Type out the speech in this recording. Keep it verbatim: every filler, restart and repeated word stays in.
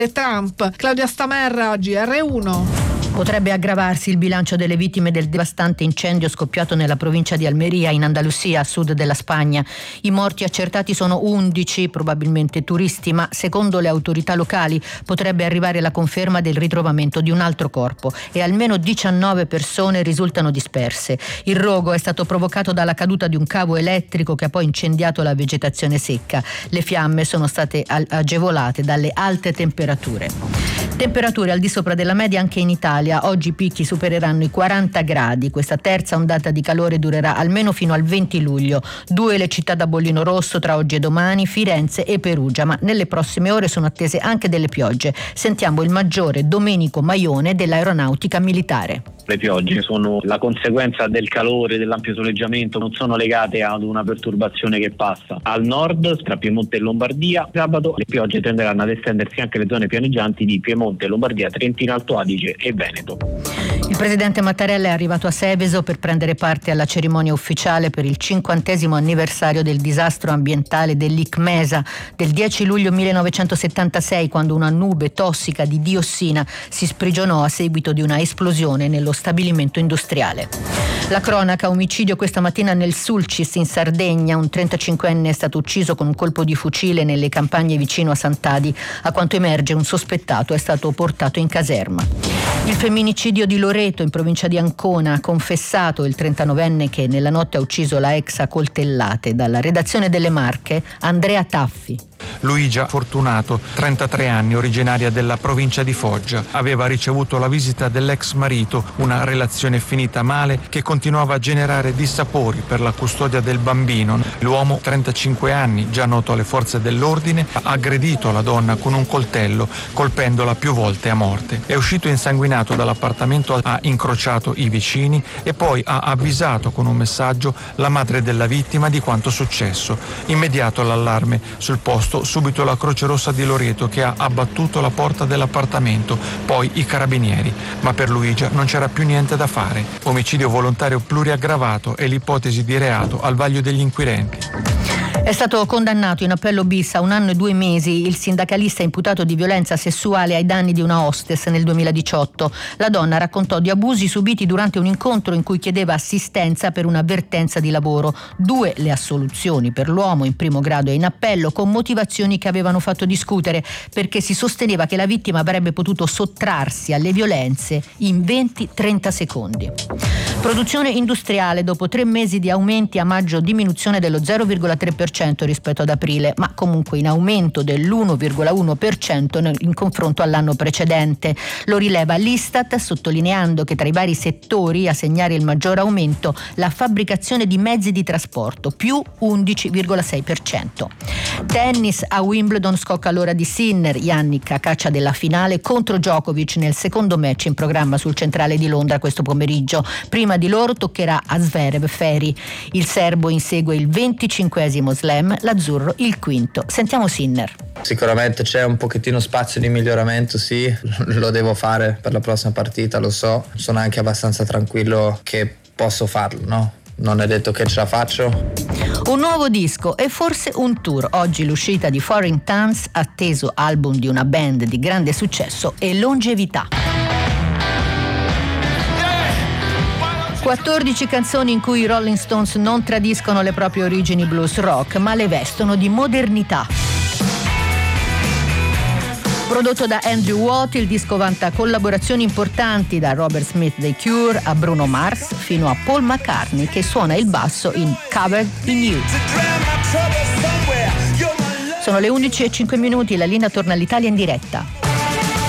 Trump. Claudia Stamerra, G R uno. Potrebbe aggravarsi il bilancio delle vittime del devastante incendio scoppiato nella provincia di Almeria, in Andalusia, a sud della Spagna. I morti accertati sono undici, probabilmente turisti, ma secondo le autorità locali potrebbe arrivare la conferma del ritrovamento di un altro corpo e almeno diciannove persone risultano disperse. Il rogo è stato provocato dalla caduta di un cavo elettrico che ha poi incendiato la vegetazione secca. Le fiamme sono state agevolate dalle alte temperature. Temperature al di sopra della media anche in Italia. Oggi i picchi supereranno i quaranta gradi. Questa terza ondata di calore durerà almeno fino al venti luglio. Due le città da bollino rosso tra oggi e domani, Firenze e Perugia, ma nelle prossime ore sono attese anche delle piogge. Sentiamo il maggiore Domenico Maione dell'Aeronautica Militare. Le piogge sono la conseguenza del calore, dell'ampio soleggiamento, non sono legate ad una perturbazione che passa al nord, tra Piemonte e Lombardia. Sabato le piogge tenderanno ad estendersi anche alle zone pianeggianti di Piemonte, Lombardia, Trentino Alto Adige e Veneto. Il presidente Mattarella è arrivato a Seveso per prendere parte alla cerimonia ufficiale per il cinquantesimo anniversario del disastro ambientale dell'Icmesa del dieci luglio millenovecentosettantasei, quando una nube tossica di diossina si sprigionò a seguito di una esplosione nello stabilimento industriale. La cronaca: omicidio questa mattina nel Sulcis in Sardegna. Un trentacinquenne è stato ucciso con un colpo di fucile nelle campagne vicino a Sant'Adi. A quanto emerge, un sospettato è stato portato in caserma. Il femminicidio di Loreto, in provincia di Ancona, ha confessato il trentanovenne che nella notte ha ucciso la ex a coltellate. Dalla redazione delle Marche, Andrea Taffi. Luigia Fortunato, trentatré anni, originaria della provincia di Foggia, aveva ricevuto la visita dell'ex marito, una relazione finita male che continuava a generare dissapori per la custodia del bambino. L'uomo, trentacinque anni, già noto alle forze dell'ordine, ha aggredito la donna con un coltello, colpendola più volte a morte. È uscito insanguinato dall'appartamento, ha incrociato i vicini e poi ha avvisato con un messaggio la madre della vittima di quanto successo. Immediato l'allarme sul posto, subito la Croce Rossa di Loreto che ha abbattuto la porta dell'appartamento, poi i carabinieri, ma per Luigia non c'era più niente da fare. Omicidio volontario pluriaggravato e l'ipotesi di reato al vaglio degli inquirenti. È stato condannato in appello bis a un anno e due mesi il sindacalista imputato di violenza sessuale ai danni di una hostess nel duemiladiciotto. La donna raccontò di abusi subiti durante un incontro in cui chiedeva assistenza per un'avvertenza di lavoro. Due le assoluzioni per l'uomo in primo grado e in appello, con motivazioni che avevano fatto discutere, perché si sosteneva che la vittima avrebbe potuto sottrarsi alle violenze in venti trenta secondi. Produzione industriale: dopo tre mesi di aumenti, a maggio diminuzione dello zero virgola tre per cento rispetto ad aprile, ma comunque in aumento dell'uno virgola uno per cento in confronto all'anno precedente. Lo rileva l'Istat, sottolineando che tra i vari settori a segnare il maggior aumento la fabbricazione di mezzi di trasporto, più undici virgola sei per cento. Tennis: a Wimbledon scocca l'ora di Sinner. Jannik a caccia della finale contro Djokovic nel secondo match in programma sul centrale di Londra questo pomeriggio. Prima di loro toccherà a Zverev Ferry. Il serbo insegue il venticinquesimo slam, l'azzurro il quinto. Sentiamo Sinner. Sicuramente c'è un pochettino spazio di miglioramento, sì, lo devo fare per la prossima partita, lo so. Sono anche abbastanza tranquillo che posso farlo, no? Non è detto che ce la faccio. Un nuovo disco e forse un tour. Oggi l'uscita di Foreign Towns, atteso album di una band di grande successo e longevità. quattordici canzoni in cui i Rolling Stones non tradiscono le proprie origini blues rock, ma le vestono di modernità. Prodotto da Andrew Watt, il disco vanta collaborazioni importanti da Robert Smith dei Cure a Bruno Mars fino a Paul McCartney che suona il basso in Covered in You. Sono le undici e cinque minuti, la linea torna all'Italia in diretta.